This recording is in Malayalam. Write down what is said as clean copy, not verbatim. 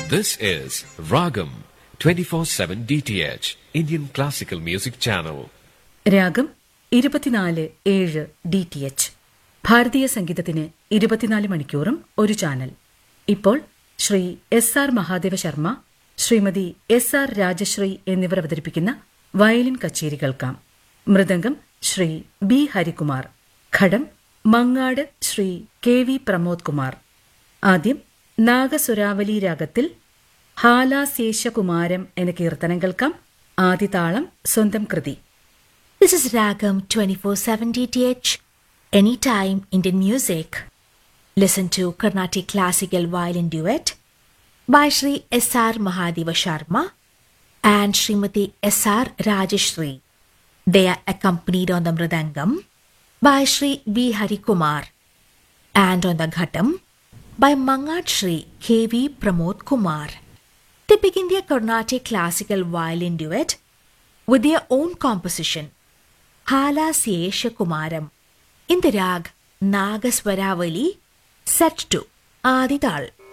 This is Ragam 24/7 DTH Indian Classical Music Channel. രാഗം 24/7 DTH ഭാരതീയ സംഗീതത്തിന് 24 മണിക്കൂറും ഒരു ചാനൽ. ഇപ്പോൾ ശ്രീ SR മഹാദേവ ശർമ്മ, ശ്രീമതി SR രാജശ്രീ എന്നിവർ അവതരിപ്പിക്കുന്ന വയലിൻ കച്ചേരി കേൾക്കാം. മൃദംഗം ശ്രീ B ഹരികുമാർ, ഘടം മങ്ങാട് ശ്രീ KV പ്രമോദ് കുമാർ. ആദ്യം നാഗസുരാവലി രാഗത്തിൽ ഹാലാശേഷകുമാരം എന്ന കീർത്തനം കേൾക്കാം. ആദിതാളം സ്വന്തം കൃതി. This is Ragam 24/7 DTH, anytime Indian music. Listen to Carnatic Classical Violin Duet by Shri SR Mahadeva Sharma and Srimati SR Rajashri. They are accompanied on the Mridangam by Shri B Harikumar and on the Ghatam by Mangad Shri KV Pramod Kumar. They begin their Carnatic Classical Violin Duet with their own composition, Halasesha Kumaram, in the rag Nagaswaravali, set to Adi Tal.